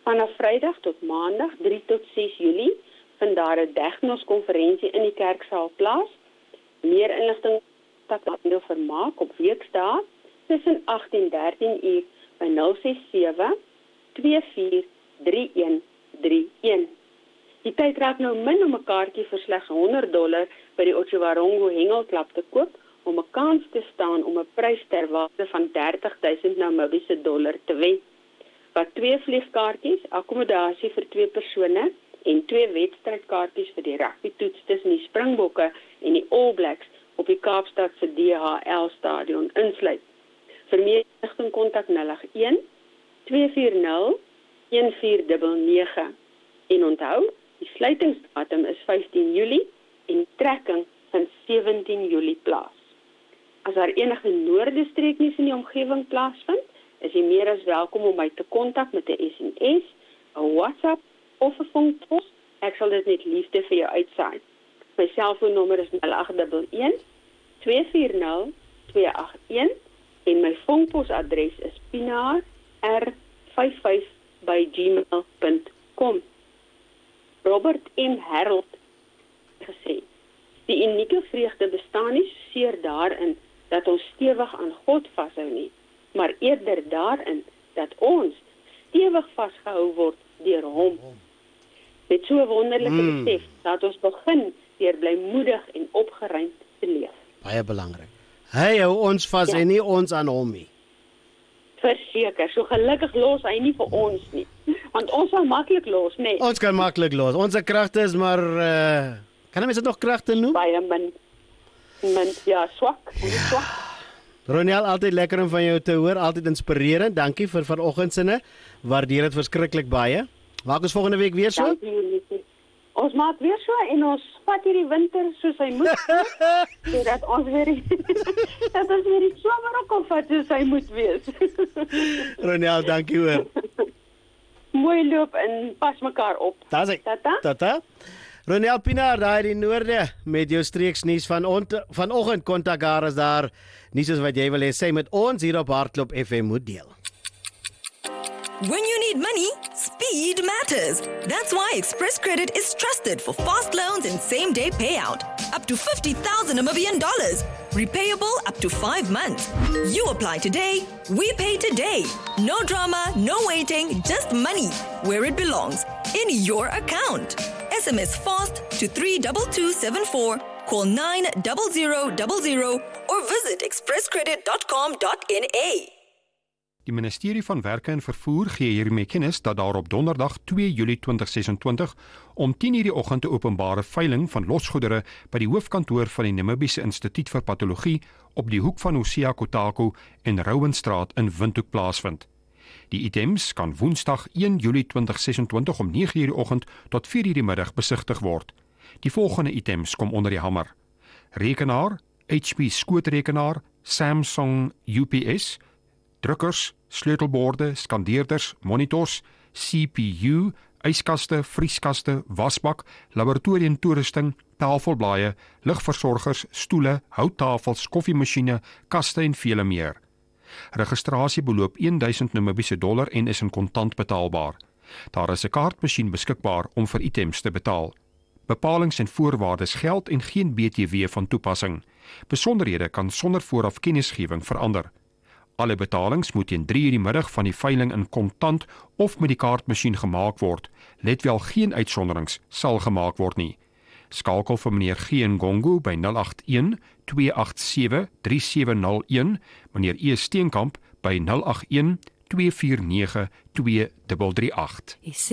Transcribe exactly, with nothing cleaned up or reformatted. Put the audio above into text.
Vanaf Vrydag tot Maandag, drie tot ses Julie, vind daar 'n diagnoskonferensie in die kerksaal plaas. Meer inligting kontak Andel Vermaak op weekdae tussen agt en dertien uur by nul ses sewe, twee vier drie een drie een. Die tyd raak nou min om 'n kaartjie vir slegs honderd dollar by die Otjiwarongo hengelklub te koop om 'n kans te staan om 'n prys ter waarde van dertig duisend Namibiese dollar te wen. Wat twee vliegkaartjies, akkommodasie vir twee persone en twee wedstrydkaartjies vir die rugbytoets tussen die Springbokke en die All Blacks op die Kaapstadse D H L stadion insluit. Vir meer inligting kontak nul agt een, twee vier nul, een vier nege nege. En onthou, die sluitingsdatum is vyftien Julie en trekking vind sewentien Julie plaas. As daar enige noordestreeknies in die omgewing plaasvind, is jy meer as welkom om my te kontak met 'n S M S, 'n WhatsApp of 'n vonkpos. Ek sal dit net liefde vir jou uitsaai. My selfoonnommer is nul agt een, twee vier nul, twee agt een en my vonkposadres is pinaar r vyf vyf by gmail punt com. Robert M. Harold het gesê, die unieke vreugde bestaan nie seer daarin dat ons stewig aan God vashou nie, maar eerder daarin dat ons stewig vasgehou word deur hom. Met so 'n wonderlike mm. besef, dat ons begin deur blymoedig en opgeruimd te leef. Baie belangrik. Hy hou ons vas ja. en nie ons aan hom nie. Verseker, so gelukkig los hy nie vir ons nie. Want ons sal maklik los, nee. Ons kan maklik los. Ons kragte is maar, uh, kan mense dit nog kragte noem? Baie min. Min, ja, swak. swak. Roniel, altyd lekker om van jou te hoor, altyd inspirerend. Dankie vir vanoggend waardeer dit verskriklik baie. Maak ons volgende week weer so? Dankie, ons maak weer so en ons vat hierdie winter soos hy moet. Sodat ons weer die, dat ons weer die somer ook al vat soos hy moet wees. Roniel, dankie hoor. Mooi loop en pas mekaar op. Daar sê. Tata. Tata. Roniel Pinaar, daar in die noorde met jou streeksnuus van vanoggend kontak haar as daar nuus is wat jy wil hê sê met ons hier op Hardloop F M moet deel. When you need money, speed matters. That's why Express Credit is trusted for fast loans and same-day payout. Up to fifty thousand Namibian dollars. Repayable up to five months. You apply today, we pay today. No drama, no waiting, just money where it belongs, in your account. S M S FAST to three two two seven four, call nine zero zero zero zero or visit express credit dot com dot n a. Die Ministerie van Werke en Vervoer gee hiermee kennis dat daar op donderdag twee Julie twintig sesentwintig om tien uur die oggend 'n openbare veiling van losgoedere by die hoofkantoor van die Namibiese Instituut vir Patologie op die hoek van Hosea Kotako en Rouwenstraat in Windhoek plaasvind. Die items kan Woensdag een Julie twintig sesentwintig om nege uur die oggend tot vier uur die middag besigtig word. Die volgende items kom onder die hamer: rekenaar, H P skootrekenaar, Samsung U P S, drukkers, sleutelborde, skandeerders, monitors, C P U, yskaste, vrieskaste, wasbak, laboratoriumtoerusting, tafelblaaie, ligversorgers, stoele, houttafels, koffiemasjiene, kaste en vele meer. Registrasie beloop duisend Namibiese dollar en is in kontant betaalbaar. Daar is 'n kaartmasjien beskikbaar om vir items te betaal. Bepalings en voorwaardes geld en geen B T W van toepassing. Besonderhede kan sonder vooraf kennisgewing verander. Alle betalings moet teen drie uur die middag van die veiling in kontant of met die kaartmasjien gemaak word. Let wel, geen uitsonderings sal gemaak word nie. Skakel vir meneer G. Ngongo by nul agt een, twee agt sewe, drie sewe nul een, meneer E. Steenkamp by nul agt een, twee vier nege, twee drie drie agt.